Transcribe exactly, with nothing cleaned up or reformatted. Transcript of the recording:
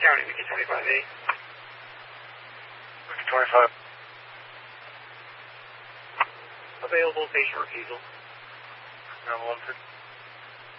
County, Mickey twenty-five eight. Mickey twenty-five. Available patient refusal. nine one six.